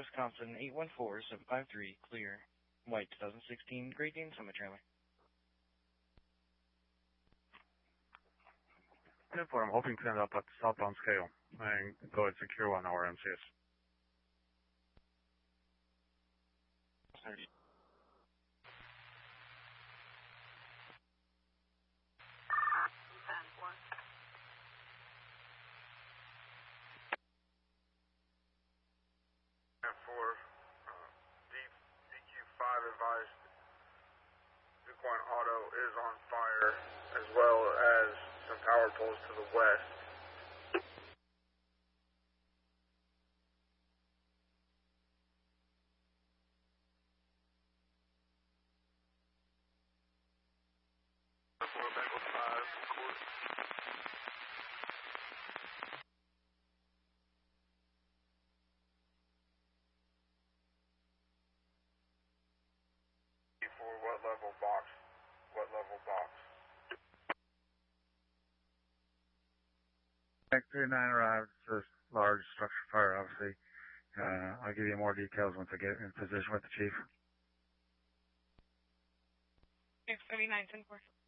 Wisconsin 814-753, clear. White 2016 Great Dane semi-trailer. 10-4, I'm hoping to end up at the southbound scale and go and secure 1 hour MCS. 30. DQ5 advised DuQuoin Auto is on fire, as well as some power poles to the west. What level box? Tank 39 arrived, first large structure fire, obviously. I'll give you more details once I get in position with the chief. 39, 10-4.